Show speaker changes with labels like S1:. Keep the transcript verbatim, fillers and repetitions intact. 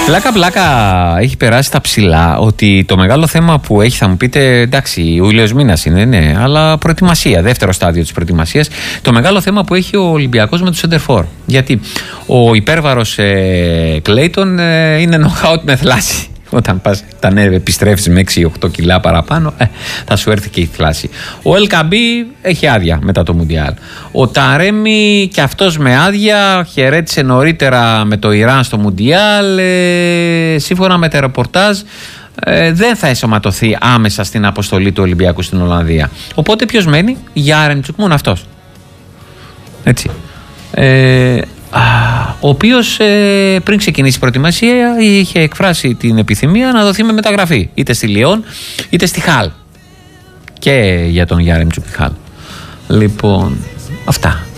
S1: Πλάκα πλάκα έχει περάσει τα ψηλά ότι το μεγάλο θέμα που έχει, θα μου πείτε, εντάξει, ο ήλιος μήνας είναι, ναι, αλλά προετοιμασία, δεύτερο στάδιο της προετοιμασίας. Το μεγάλο θέμα που έχει ο Ολυμπιακός με το Σεντερφόρ. Γιατί ο υπέρβαρος ε, Κλέιτον ε, είναι νοκάουτ με θλάση. Όταν πας, τα επιστρέφεις με έξι οκτώ κιλά παραπάνω, ε, θα σου έρθει και η θλάση. Ο Ελκαμπή έχει άδεια μετά το Μουντιάλ. Ο Ταρέμι και αυτός με άδεια, χαιρέτησε νωρίτερα με το Ιράν στο Μουντιάλ. Ε, σύμφωνα με τα ρεπορτάζ, ε, δεν θα ενσωματωθεί άμεσα στην αποστολή του Ολυμπιακού στην Ολλανδία. Οπότε ποιος μένει? Γιάρεμτσουκ, μόνο αυτός. Έτσι. Ε, ο οποίος ε, πριν ξεκινήσει η προετοιμασία είχε εκφράσει την επιθυμία να δοθεί με μεταγραφή είτε στη Λιόν είτε στη Χάλ, και για τον Γιάρεμτσουκ Χάλ. Λοιπόν, αυτά.